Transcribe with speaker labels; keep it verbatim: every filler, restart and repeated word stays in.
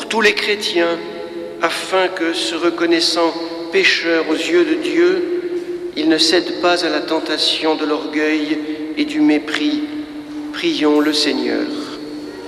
Speaker 1: tous les chrétiens, afin que, se reconnaissant pécheurs aux yeux de Dieu, ils ne cèdent pas à la tentation de l'orgueil et du mépris. Prions le Seigneur.